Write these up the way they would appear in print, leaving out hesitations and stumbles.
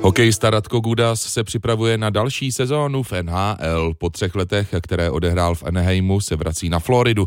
Hokejista Radko Gudas se připravuje na další sezónu v NHL. Po 3 letech, které odehrál v Anaheimu, se vrací na Floridu.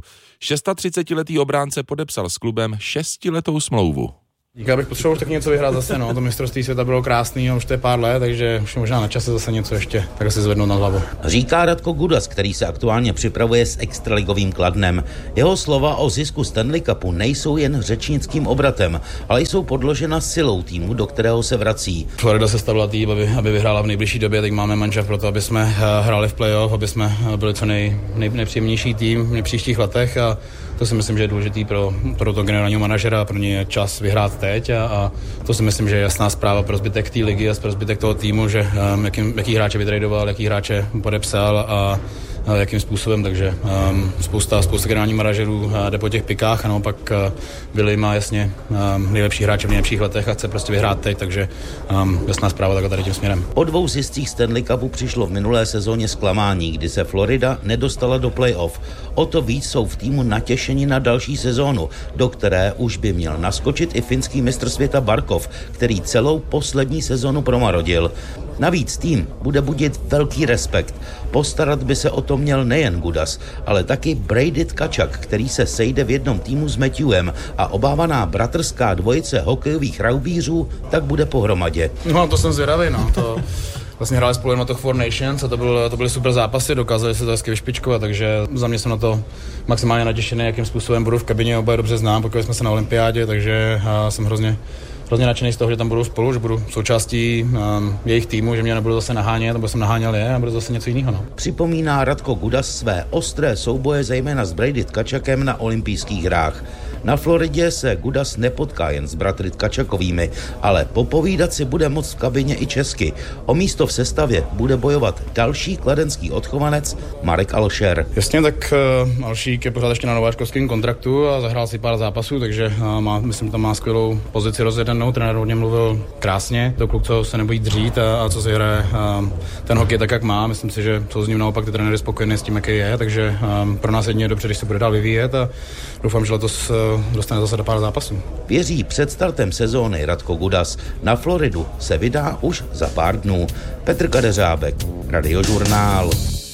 36letý obránce podepsal s klubem 6letou smlouvu. Já bych potřeboval už taky něco vyhrát zase, no. To mistrovství světa bylo krásný a už to je pár let, takže už možná na čase zase něco ještě tak si zvednout na hlavu. Říká Radko Gudas, který se aktuálně připravuje s extraligovým Kladnem. Jeho slova o zisku Stanley Cupu nejsou jen řečnickým obratem, ale jsou podložena silou týmu, do kterého se vrací. Florida se stavila tým, aby vyhrála v nejbližší době, tak máme manšaft pro to, aby jsme hráli v playoff, aby jsme byli co nejpříjemnější tým v příštích letech a to si myslím, že je důležitý pro to generálního manažera, pro ně je čas vyhrát teď a to si myslím, že je jasná zpráva pro zbytek té ligy a pro zbytek toho týmu, že jaký hráče vytradoval, jaký hráče podepsal a jakým způsobem, takže spousta generálních manažerů jde po těch pikách a naopak Billy má jasně nejlepší hráče v nejlepších letech a chce prostě vyhrát teď, takže jasná zpráva takhle tady tím směrem. Po 2 ziscích Stanley Cupu přišlo v minulé sezóně zklamání, kdy se Florida nedostala do playoff. O to víc jsou v týmu natěšení na další sezónu, do které už by měl naskočit i finský mistr světa Barkov, který celou poslední sezónu promarodil. Navíc tým bude budit velký respekt. Postarat by se o to měl nejen Gudas, ale taky Brady Tkachuk, který se sejde v jednom týmu s Matthewem a obávaná bratrská dvojice hokejových raubířů tak bude pohromadě. No to jsem zvědavý, no. To vlastně hráli spolu na to Four Nations a to byly super zápasy, dokázali se to hezky vyšpičkovat, takže za mě jsem na to maximálně natěšený, jakým způsobem budu v kabině, oba dobře znám, pokud jsme se na olympiádě, takže jsem hrozně nadšený z toho, že tam budu spolu, že budu součástí jejich týmu, že mě nebudu zase nahánět, nebo jsem naháněl je a budu zase něco jiného. No. Připomíná Radko Gudas své ostré souboje zejména s Brady Tkačakem na olympijských hrách. Na Floridě se Gudas nepotká jen s bratry Tkačakovými, ale popovídat si bude moct v kabině i česky. O místo v sestavě bude bojovat další kladenský odchovanec Marek Alšer. Jasně, tak Alšík je pořád ještě na nováčkovském kontraktu a zahrál si pár zápasů, takže myslím, tam má skvělou pozici rozjedenou. Trenér hodně mluvil krásně, to kluk, co se nebojí dřít a co si hraje ten hokej tak, jak má. Myslím si, že jsou s ním naopak ty trenéry spokojené s tím, jaký je, takže pro nás jedině je dobře, když se bude dál vyvíjet a doufám, že letos dostane zase do pár zápasů. Věří před startem sezóny Radko Gudas. Na Floridu se vydá už za pár dnů. Petr Kadeřábek, Radiožurnál.